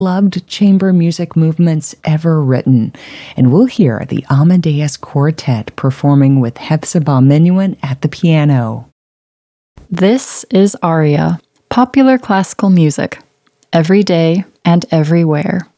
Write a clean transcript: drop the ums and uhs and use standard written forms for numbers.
loved chamber music movements ever written. And we'll hear the Amadeus Quartet performing with Hephzibah Minuin at the piano. This is Aria, popular classical music, every day and everywhere.